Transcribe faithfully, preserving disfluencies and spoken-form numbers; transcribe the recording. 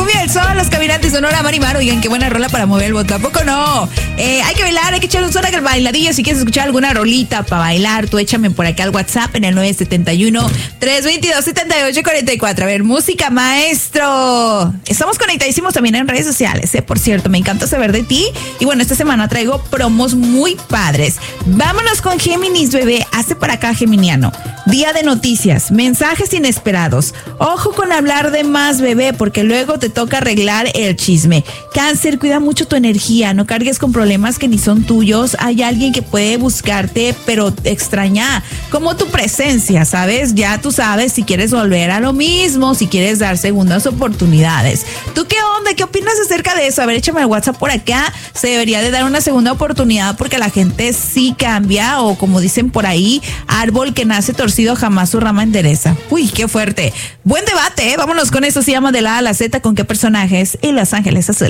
cumbia del sol, los caminantes Sonora, Marimar. Oigan, qué buena rola para mover el bote. ¿A poco no? Eh, hay que bailar, hay que echar un son al bailadillo. Si quieres escuchar alguna rolita para bailar, tú échame por acá al WhatsApp en el nueve siete uno, tres dos dos, siete ocho cuatro cuatro. A ver, música, maestro. Estamos conectadísimos también en redes sociales, ¿eh? Por cierto, me encanta saber de ti. Y bueno, esta semana traigo promos muy padres. Vámonos con Géminis, bebé. Hace para acá, geminiano. Día de noticias, mensajes inesperados. Ojo con hablar de más, bebé, porque luego te toca arreglar el chisme. Cáncer, cuida mucho tu energía, no cargues con problemas que ni son tuyos. Hay alguien que puede buscarte, pero extraña como tu presencia, ¿sabes? Ya tú sabes si quieres volver a lo mismo, si quieres dar segundas oportunidades. ¿Tú qué onda? ¿Qué opinas acerca de eso? A ver, échame el WhatsApp por acá. Se debería de dar una segunda oportunidad porque la gente sí cambia, o como dicen por ahí, árbol que nace torcido jamás su rama endereza. Uy, qué fuerte. Buen debate, ¿eh? Vámonos con eso. Se llama De la A a la Z, con qué personajes y Los Ángeles Azules.